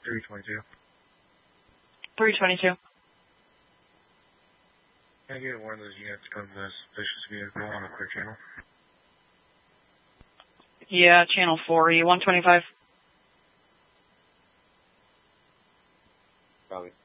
322. 322. Can I get one of those units to come to this suspicious vehicle on a clear channel? Yeah, channel 4. Are you 125? Probably.